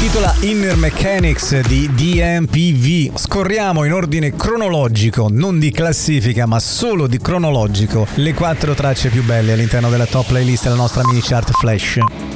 intitola Inner Mechanics di DMPV. Scorriamo in ordine cronologico, non di classifica ma solo di cronologico, le 4 tracce più belle all'interno della top playlist della nostra mini chart Flash.